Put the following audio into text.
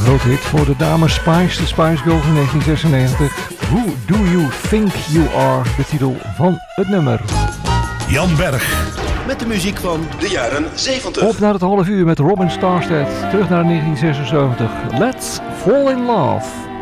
grote hit voor de dames Spice, de Spice Girls in 1996. Who Do You Think You Are, de titel van het nummer. Jan Berg. Met de muziek van de jaren 70. Op naar het half uur met Robin Starstedt. Terug naar 1976. Let's Fall in Love.